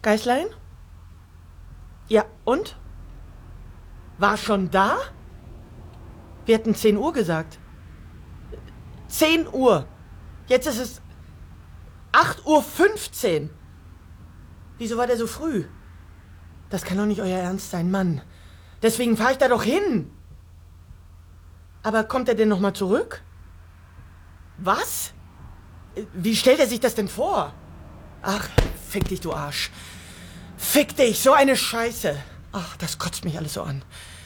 Geißlein? Ja, und? War schon da? Wir hätten 10 Uhr gesagt. 10 Uhr. Jetzt ist es 8:15 Uhr. Wieso war der so früh? Das kann doch nicht euer Ernst sein, Mann. Deswegen fahre ich da doch hin. Aber kommt er denn nochmal zurück? Was? Wie stellt er sich das denn vor? Ach, fick dich, du Arsch. Fick dich, so eine Scheiße. Ach, das kotzt mich alles so an.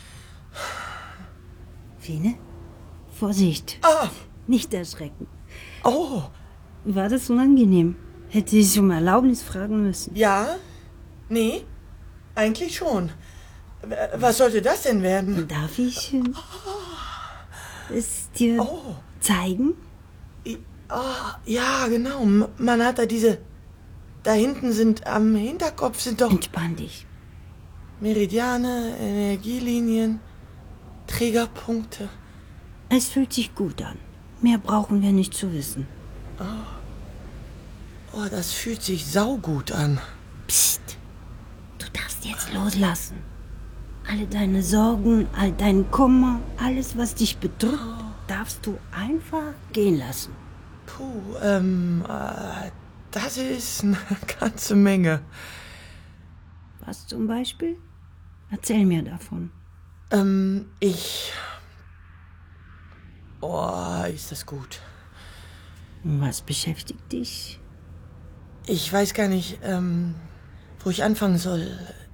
Fine, Vorsicht. Ah. Nicht erschrecken. Oh. War das unangenehm? Hätte ich um Erlaubnis fragen müssen. Ja? Nee? Eigentlich schon. Was sollte das denn werden? Darf ich es dir zeigen? Ja, genau. Man hat da diese... Da hinten sind am Hinterkopf sind doch... Entspann dich. Meridiane, Energielinien, Trägerpunkte. Es fühlt sich gut an. Mehr brauchen wir nicht zu wissen. Oh, das fühlt sich saugut an. Psst. Du darfst jetzt loslassen. Alle deine Sorgen, all dein Kummer, alles, was dich bedrückt, darfst du einfach gehen lassen. Puh, das ist eine ganze Menge. Was zum Beispiel? Erzähl mir davon. Ist das gut. Was beschäftigt dich? Ich weiß gar nicht, wo ich anfangen soll.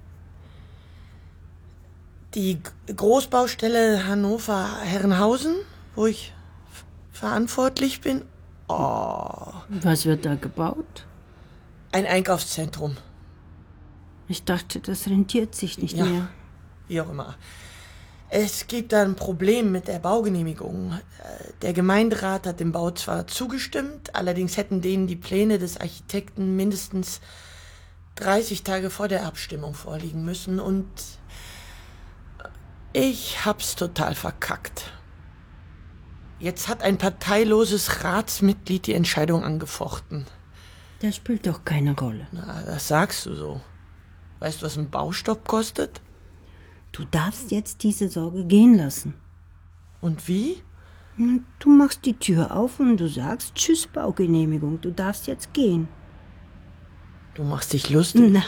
Die Großbaustelle Hannover-Herrenhausen, wo ich verantwortlich bin. Was wird da gebaut? Ein Einkaufszentrum. Ich dachte, das rentiert sich nicht mehr. Wie auch immer. Es gibt da ein Problem mit der Baugenehmigung. Der Gemeinderat hat dem Bau zwar zugestimmt, allerdings hätten denen die Pläne des Architekten mindestens 30 Tage vor der Abstimmung vorliegen müssen und ich hab's total verkackt. Jetzt hat ein parteiloses Ratsmitglied die Entscheidung angefochten. Das spielt doch keine Rolle. Na, das sagst du so. Weißt du, was ein Baustopp kostet? Du darfst jetzt diese Sorge gehen lassen. Und wie? Du machst die Tür auf und du sagst, tschüss Baugenehmigung, du darfst jetzt gehen. Du machst dich lustig.